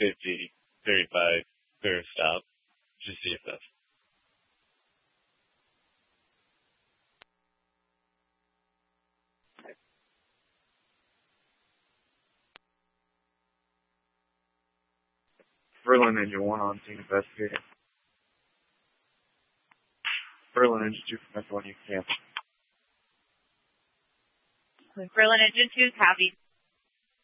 50, 35, clear stop. Just CFF. Berlin Engine 1 on scene investigating. Berlin Engine 2 from F1, you can cancel. Berlin Engine 2, copy.